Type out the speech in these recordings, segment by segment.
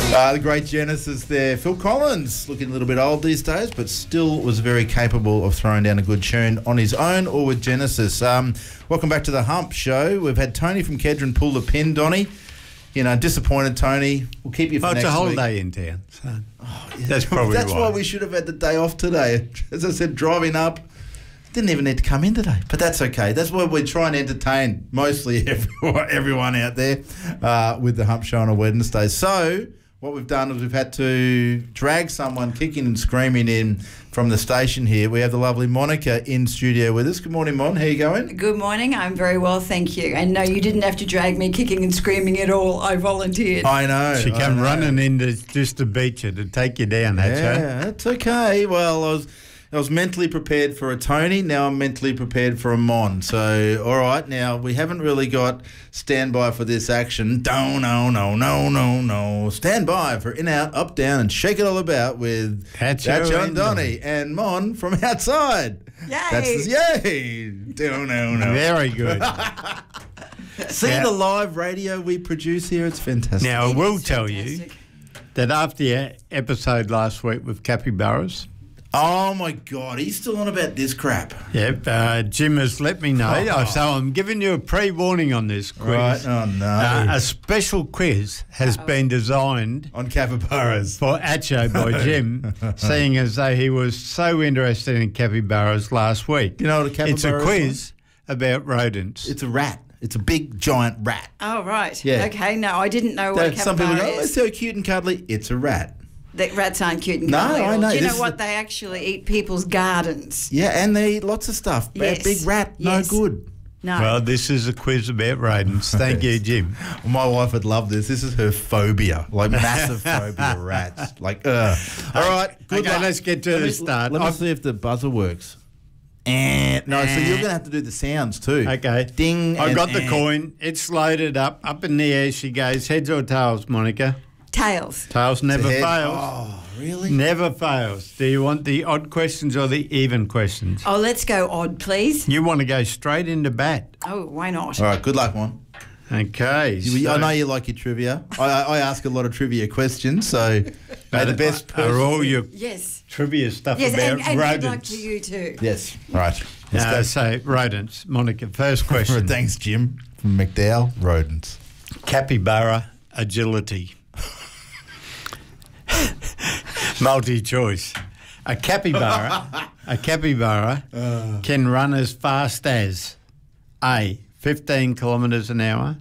The great Genesis there. Phil Collins, looking a little bit old these days, but still was very capable of throwing down a good tune on his own or with Genesis. Welcome back to the Hump Show. We've had Tony from Kedron pull the pin, Donny. You know, disappointed, Tony. We'll keep you for next week. It's a holiday in town, so that's probably That's why we should have had the day off today. As I said, driving up, didn't even need to come in today, but that's okay. That's why we try and entertain mostly everyone out there with the Hump Show on a Wednesday. So what we've done is we've had to drag someone kicking and screaming in from the station here. We have the lovely Monica in studio with us. Good morning, Mon. How you going? Good morning. I'm very well, thank you. And no, you didn't have to drag me kicking and screaming at all. I volunteered. I know. She came running in just to beat you, to take you down, Yeah, that's okay. Well, I was mentally prepared for a Tony. Now I'm mentally prepared for a Mon. So, all right. Now, we haven't really got standby for this action. No. Standby for in, out, up, down, and shake it all about with Hatcho and Donny and Mon from outside. Yay. That's yay. No. Very good. See the live radio we produce here? It's fantastic. Now, I will tell you that after your episode last week with Capybaras, oh, my God. He's still on about this crap. Yep. Jim has let me know. So I'm giving you a pre-warning on this quiz. Right. Oh, no. A special quiz has been designed on capybaras for Atcho by Jim, seeing as though he was so interested in capybaras last week. You know what a capybara is? It's a quiz about rodents. It's a rat. It's a big, giant rat. Oh, right. Yeah. Okay, no, I didn't know what a capybara some people go, is. It's so cute and cuddly. It's a rat. That rats aren't cute and No, cuddly. I know. Do you This know is what? They actually eat people's gardens. Yeah, and they eat lots of stuff. Yes. Big rat, Yes. no good. No. Well, this is a quiz about rodents. Thank you, Jim. My wife would love this. This is her phobia, like massive phobia of rats. Like, All right, good luck. Let's get to the start. Let me see if the buzzer works. So you're going to have to do the sounds too. Okay. Ding. I got the coin. It's loaded up in the air she goes. Heads or tails, Monica? Tails. Tails never Head. fails. Oh, really? Never fails. Do you want the odd questions or the even questions? Oh, let's go odd, please. You want to go straight into bat. Oh, why not? All right, good luck, Mon. Okay. I know you like your trivia. I ask a lot of trivia questions, so may the best person... Are all your Yes. trivia stuff Yes, about and rodents? good luck to you too. Yes, right. Let's go. So, rodents. Monica, first question. Thanks, Jim, from McDowell. Rodents. Capybara agility. Multi-choice. A capybara can run as fast as A, 15 kilometres an hour,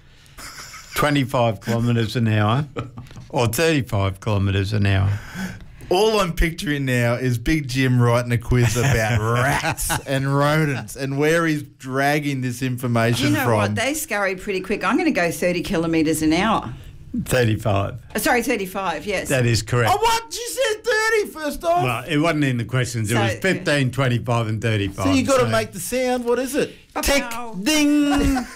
25 kilometres an hour, or 35 kilometres an hour. All I'm picturing now is Big Jim writing a quiz about rats and rodents and where he's dragging this information You know from. what? They scurry pretty quick. I'm going to go 30 kilometres an hour. 35. Sorry, 35, yes. That is correct. Oh, what? You said 30 first off? Well, it wasn't in the questions. It So, was 15, 25 and 35. So you got to make the sound. What is it? tick, ding.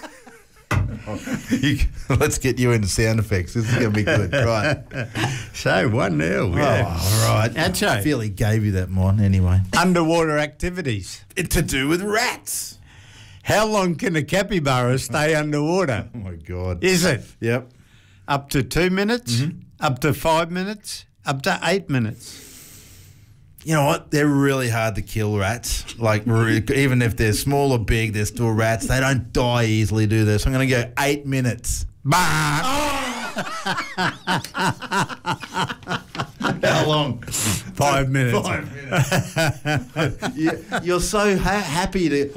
Let's get you into sound effects. This is going to be good. Right. So 1-0. Yeah. Oh, all right. Atcho. I feel he gave you that, Mon, anyway. Underwater activities. It's to do with rats. How long can a capybara stay underwater? Oh, my God. Is it Yep. up to 2 minutes, up to 5 minutes, up to 8 minutes? You know what? They're really hard to kill, rats. Like, even if they're small or big, they're still rats. They don't die easily, do they? So I'm going to go 8 minutes. How long? 5 minutes. 5 minutes. You're so happy to...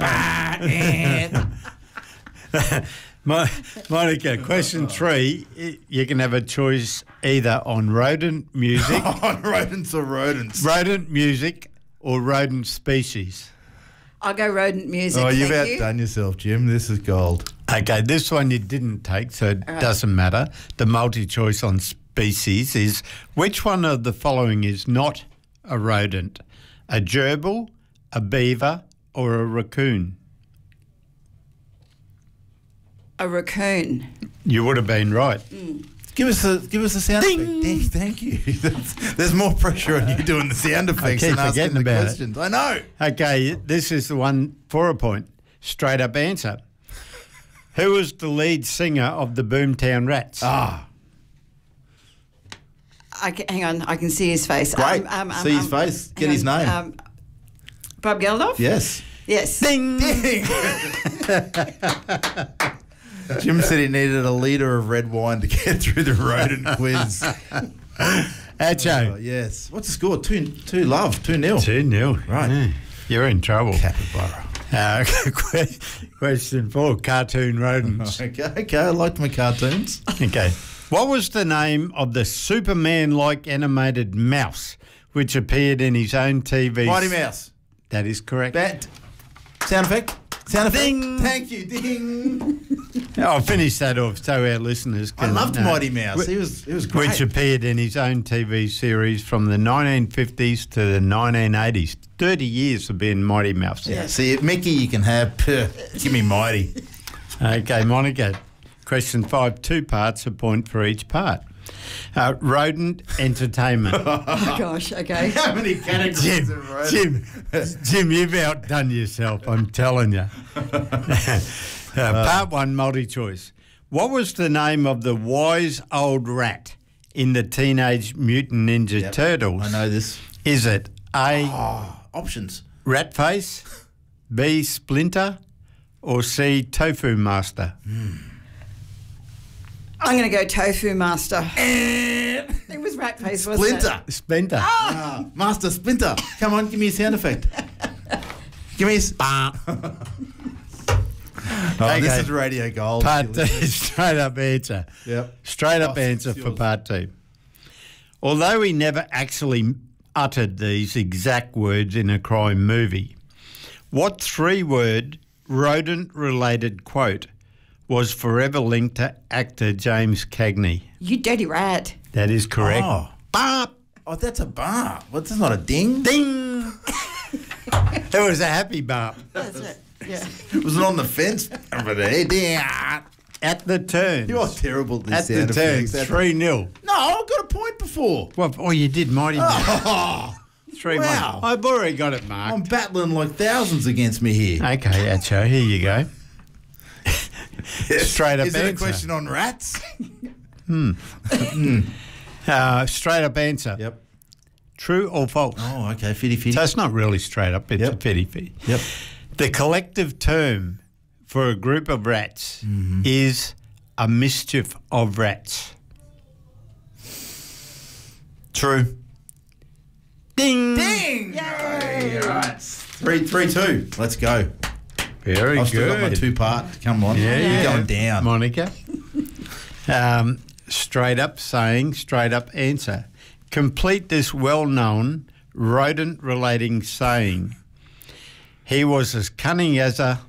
Monica, question 3, you can have a choice either on rodent music, On rodents or rodents? rodent music or rodent species. I'll go rodent music. Oh, you've thank you. outdone yourself, Jim. This is gold. Okay, this one you didn't take, so it doesn't matter. The multi-choice on species is, which one of the following is not a rodent? A gerbil, a beaver or a raccoon? A raccoon. You would have been right. Give us a sound effect. Ding, thank you. There's more pressure on you doing the sound effects keep than asking forgetting the about it. questions. I know. Okay, this is the one for a point. Straight up answer. Who was the lead singer of the Boomtown Rats? Ah. hang on, I can see his face. Great. See his face. Get his name. Bob Geldof? Yes. Yes. Ding! Jim said he needed a litre of red wine to get through the rodent quiz. Acho. Yes. What's the score? 2-0. 2-0. Right. Yeah. You're in trouble. Capybara. Question 4, cartoon rodents. Okay, I liked my cartoons. Okay. What was the name of the Superman-like animated mouse which appeared in his own TV? Mighty Mouse. That is correct. Sound effect? Ding. Thank you. Ding. I'll finish that off so our listeners can... I loved Mighty Mouse. He was great. Which appeared in his own TV series from the 1950s to the 1980s. 30 years of being Mighty Mouse. Yeah. See, Mickey you can have. Give me Mighty. Okay, Monica. Question 5, 2 parts, a point for each part. Rodent entertainment. Oh, gosh, okay. How many categories of rodent? Jim, you've outdone yourself, I'm telling you. Part 1, multi-choice. What was the name of the wise old rat in the Teenage Mutant Ninja Turtles? I know this. Is it A, Options. Ratface, B, Splinter, or C, Tofu Master? I'm going to go Tofu Master. It was Ratface, wasn't Splinter. Splinter. Master Splinter. Come on, give me a sound effect. Give me a... Okay. This is radio gold. Part 2, straight up answer. Yep. Straight up Oh, answer it's for yours. part 2. Although he never actually uttered these exact words in a crime movie, what 3-word rodent-related quote was forever linked to actor James Cagney? You dirty rat. That is correct. Oh. Bop! Oh, that's a bar. Well, that's not a ding. Ding! It was a happy bop. That's it. Yeah. It wasn't on the fence. Over there. Ding. At the turns. You're terrible at this At the sound turns, effects. 3-0. No, I got a point before. Well, oh, you did, Mighty Man. Oh, 3-1. wow. I've already got it marked. I'm battling like thousands against me here. Okay, Acho, here you go. Straight up Is it a answer. question on rats? Straight up answer. Yep. True or false? Oh, okay. Fitty. So it's not really straight up, it's Yep. a fitty. Yep. The collective term for a group of rats is a mischief of rats. True. Ding! Ding! Yay! All right. 3-2. Let's go. Very I've still got my good. 2-part. Come on. Yeah, You're yeah. going down. Monica. Straight up saying, straight up answer. Complete this well-known rodent-relating saying. He was as cunning as a...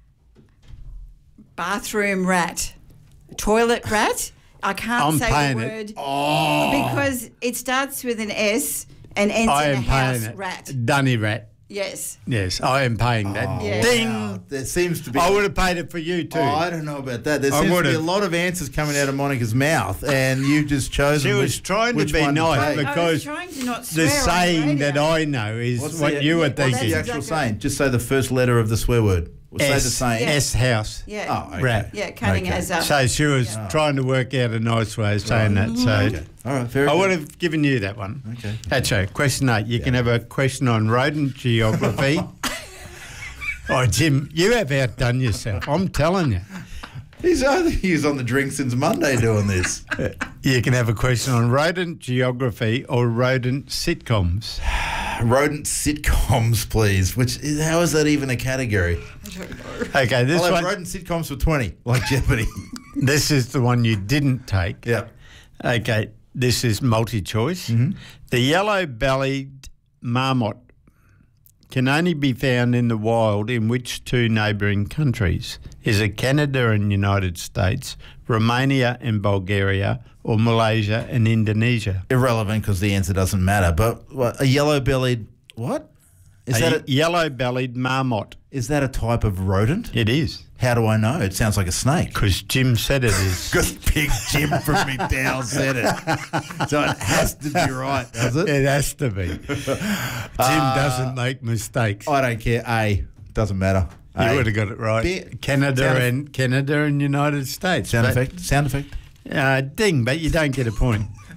Bathroom rat. Toilet rat? I can't I'm say the paying word it. because it starts with an S and ends I in a am house paying it. rat. Dunny rat. Yes. Yes, I am paying that. Yeah. Ding! Wow. There seems to be... I would have paid it for you too. Oh, I don't know about that. There I seems to be a would've. lot of answers coming out of Monica's mouth, and you've just chosen She was which, trying to which be one nice, take. but- I Because was trying to not swear the on saying radio. that I know is What's what the- you were What's the thinking. that's actual exactly saying? Just say the first letter of the swear word. Or say the saying. Yeah. S house. Yeah. Oh, okay. Rat. Yeah, cunning Okay. as a... So she was trying to work out a nice way of saying that. So Okay. All right. Very I good. would have given you that one. Okay. Acho, question 8. You can have a question on rodent geography. Oh, Jim, you have outdone yourself. I'm telling you. I think he was on the drink since Monday doing this. You can have a question on rodent geography or rodent sitcoms. Rodent sitcoms, please. How is that even a category? Okay, this I'll have one. rodent sitcoms for 20, like Jeopardy. This is the one you didn't take. Yeah. Okay, this is multi-choice. The yellow-bellied marmot can only be found in the wild in which 2 neighbouring countries? Is it Canada and United States, Romania and Bulgaria, or Malaysia and Indonesia? Irrelevant because the answer doesn't matter. But what, a yellow-bellied what? A yellow-bellied marmot. Is that a type of rodent? It is, How do I know? It sounds like a snake. because Jim said it is. Because Big Jim from McDowell said it. So it has to be right, does it? It has to be. Jim doesn't make mistakes. I don't care. A. Doesn't matter. You A. would have got it right. Be- Canada sound- and United States. Sound But- effect? Sound effect? Ding, but you don't get a point.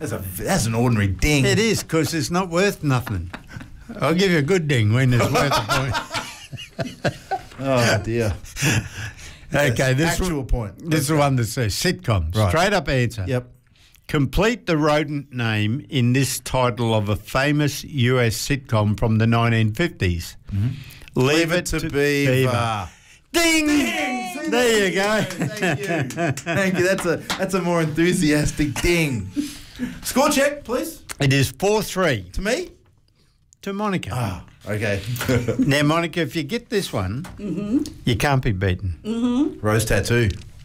That's an ordinary ding. It is, because it's not worth nothing. I'll give you a good ding when it's worth a point. Oh, dear. Okay, Yes, actual point. This is the one that says sitcom. Right. Straight up answer. Yep. Complete the rodent name in this title of a famous US sitcom from the 1950s. Mm-hmm. Leave it to Beaver. Ding! There you go. Thank you. Thank you. That's a more enthusiastic ding. Score check, please. It is 4-3 To me? to Monica. Ah, okay. Now, Monica, if you get this one, you can't be beaten. Rose tattoo.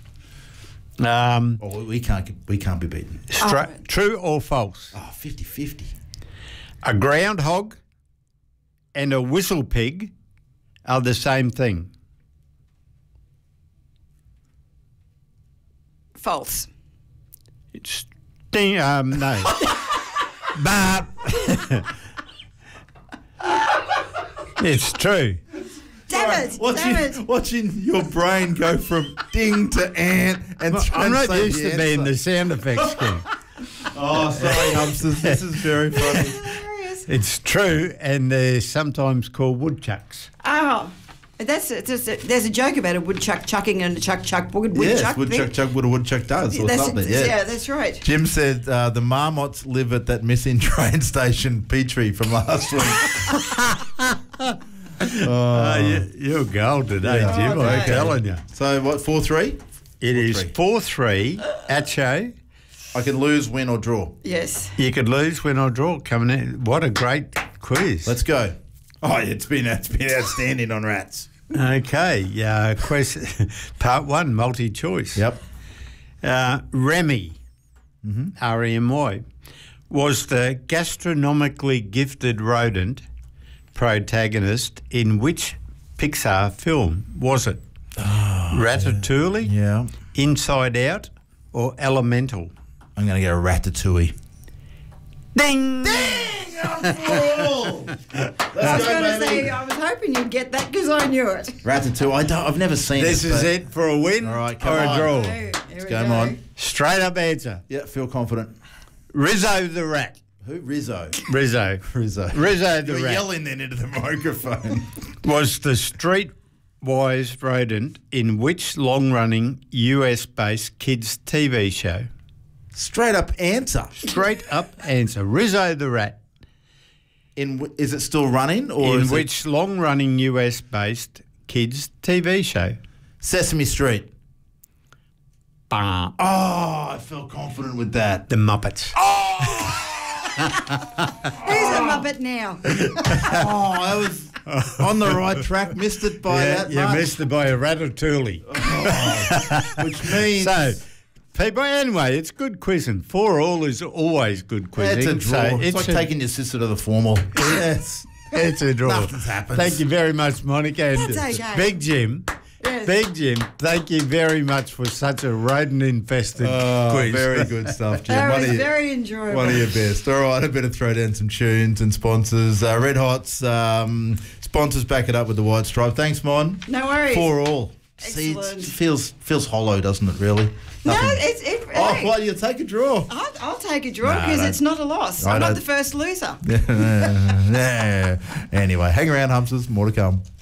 Oh, we can't be beaten. True or false? Oh, 50-50. A groundhog and a whistle pig are the same thing. False. It's no. But it's true. Damn it! Watching your brain go from ding to ant and I'm not say used to being the sound effects king. Oh, sorry, Humsters. This is very funny. It's true, and they're sometimes called woodchucks. Oh, there's a joke about a woodchuck chucking and a chuck woodchuck. Yes, woodchuck chuck what a woodchuck does or something. Yeah, that's right. Jim said the marmots live at that missing train station, Petrie, from last week. You're gold today, Jim. I'm telling you. So what? 4-3. It is 4-3. Acho. I can lose, win, or draw. Yes. You could lose, win, or draw coming in. What a great quiz. Let's go. Oh, it's been outstanding on rats. Okay. Question part 1, multi-choice. Yep. Remy, R-E-M-Y, was the gastronomically gifted rodent protagonist in which Pixar film was it? Ratatouille, Yeah. Inside Out, or Elemental? I'm going to go Ratatouille. Ding! I was going to say, I was hoping you'd get that because I knew it. Ratatouille. I've never seen This it. is it for a win All right, or come a on. draw? Let's Come on. Straight up answer. Yeah, feel confident. Rizzo the rat. Who? Rizzo. Rizzo. Rizzo. Rizzo the You're rat yelling then into the microphone. was the streetwise rodent in which long-running US-based kids TV show? Straight up answer. Straight up answer. Rizzo the rat. Is it still running or In is which long-running US-based kids TV show? it Sesame Street? Bah. Oh, I felt confident with that. The Muppets. Who's a Muppet now? Oh, I was on the right track. Missed it by that you much. missed it by a ratatouille. Which means So, people, anyway, it's good quizzing. 4-4 is always good quizzing. it's a draw. So It's like taking your sister to the formal. Yes. It's a draw. Nothing's happened. Thank you very much, Monica. And That's okay. Big Jim. Yes. Big Jim, thank you very much for such a rodent-infested quiz. Very good stuff, Jim. That One was of your- very enjoyable. One of your best. All right, I better throw down some tunes and sponsors. Red Hot's sponsors back it up with the white stripe. Thanks, Mon. No worries. 4-4. See, it Excellent. feels hollow, doesn't it, really? No, Nothing. hey, Well, you take a draw. I'll take a draw No, because don't. it's not a loss. I I'm not don't- the first loser. Anyway, hang around, Humsters. More to come.